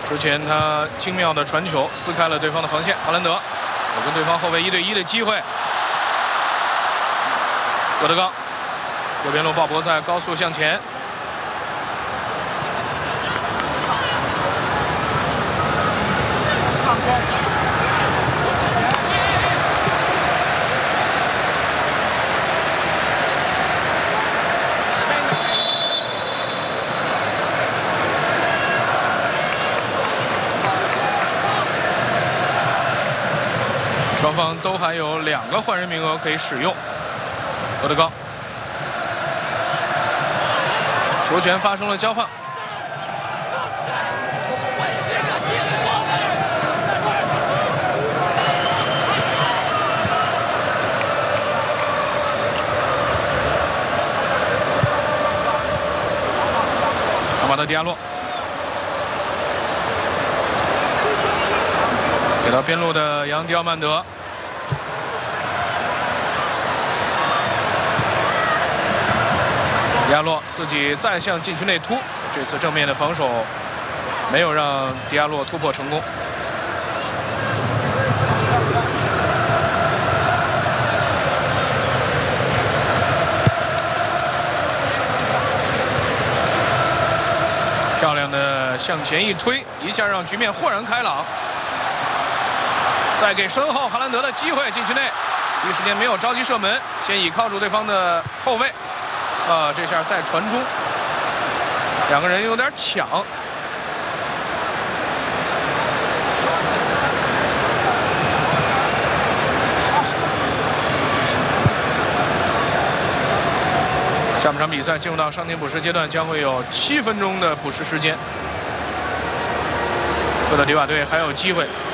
之前他精妙的传球撕开了对方的防线，哈兰德有跟对方后卫1对1的机会。郭德纲右边路鲍博塞高速向前，双方都还有2个换人名额可以使用。郭德纲，球权发生了交换。阿马德·迪亚洛给到边路的杨迪奥曼德。迪亚洛自己再向禁区内突，这次正面的防守没有让迪亚洛突破成功。漂亮的向前一推，一下让局面豁然开朗。再给身后哈兰德的机会，禁区内，第一时间没有着急射门，先倚靠住对方的后卫。这下再传中，2个人有点抢。下半场比赛进入到伤停补时阶段，将会有7分钟的补时时间。科特迪瓦队还有机会。